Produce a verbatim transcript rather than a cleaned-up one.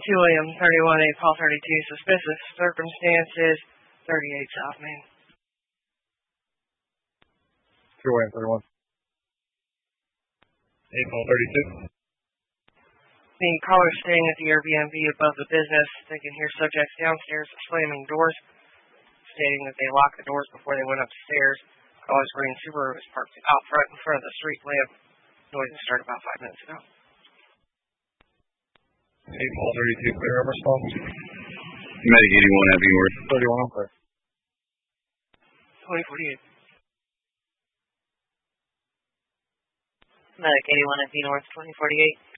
two William, thirty-one A, call thirty-two, suspicious circumstances, thirty-eight South Main. two William, thirty-one. eight, call thirty-two. The caller staying at the Airbnb above the business, they can hear subjects downstairs slamming doors, stating that they locked the doors before they went upstairs. Caller's green Subaru was parked out front in front of the street lamp. Noise started about five minutes ago. eight, call thirty-two, clear up response. Medic eighty-one, Happy North. thirty-one, I'm clear. twenty forty-eight. Medic eighty-one, Happy North, twenty forty-eight.